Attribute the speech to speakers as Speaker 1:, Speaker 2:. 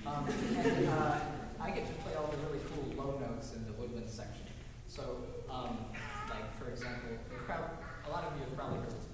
Speaker 1: And I get to play all the really cool low notes in the woodwind section. So, like for example, a lot of you have probably heard this